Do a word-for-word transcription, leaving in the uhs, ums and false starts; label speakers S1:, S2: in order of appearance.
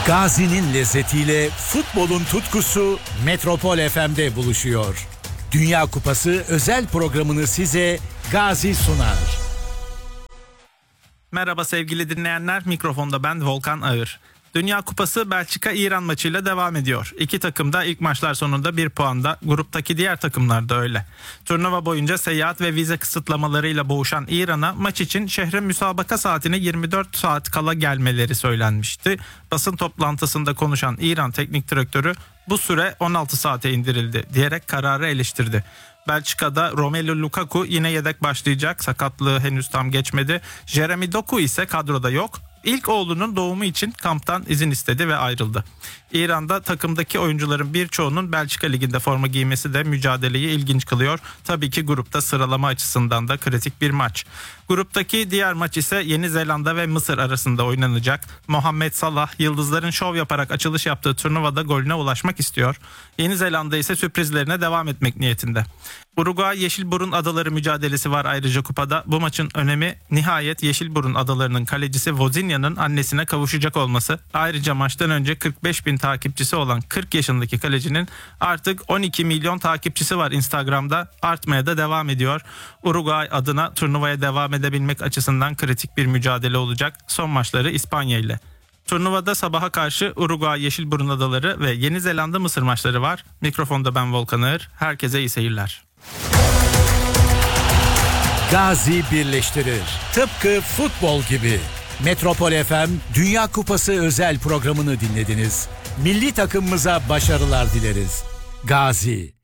S1: Gazi'nin lezzetiyle futbolun tutkusu Metropol F M'de buluşuyor. Dünya Kupası özel programını size Gazi sunar.
S2: Merhaba sevgili dinleyenler, mikrofonda ben Volkan Ağır. Dünya Kupası Belçika-İran maçıyla devam ediyor. İki takım da ilk maçlar sonunda bir puanda, gruptaki diğer takımlar da öyle. Turnuva boyunca seyahat ve vize kısıtlamalarıyla boğuşan İran'a maç için şehre müsabaka saatine yirmi dört saat kala gelmeleri söylenmişti. Basın toplantısında konuşan İran teknik direktörü bu süre on altı saate indirildi diyerek kararı eleştirdi. Belçika'da Romelu Lukaku yine yedek başlayacak, sakatlığı henüz tam geçmedi. Jeremy Doku ise kadroda yok. İlk oğlunun doğumu için kamptan izin istedi ve ayrıldı. İran'da takımdaki oyuncuların birçoğunun Belçika Ligi'nde forma giymesi de mücadeleyi ilginç kılıyor. Tabii ki grupta sıralama açısından da kritik bir maç. Gruptaki diğer maç ise Yeni Zelanda ve Mısır arasında oynanacak. Muhammed Salah yıldızların şov yaparak açılış yaptığı turnuvada golüne ulaşmak istiyor. Yeni Zelanda ise sürprizlerine devam etmek niyetinde. Uruguay Yeşilburun Adaları mücadelesi var ayrıca kupada. Bu maçın önemi nihayet Yeşilburun Adaları'nın kalecisi Vozinha'nın annesine kavuşacak olması. Ayrıca maçtan önce kırk beş bin takipçisi olan kırk yaşındaki kalecinin artık on iki milyon takipçisi var Instagram'da. Artmaya da devam ediyor. Uruguay adına turnuvaya devam edebilmek açısından kritik bir mücadele olacak. Son maçları İspanya ile. Turnuvada sabaha karşı Uruguay Yeşilburun Adaları ve Yeni Zelanda Mısır maçları var. Mikrofonda ben Volkan Ağır. Herkese iyi seyirler.
S1: Gazi birleştirir. Tıpkı futbol gibi. Metropol F M Dünya Kupası özel programını dinlediniz. Milli takımımıza başarılar dileriz. Gazi.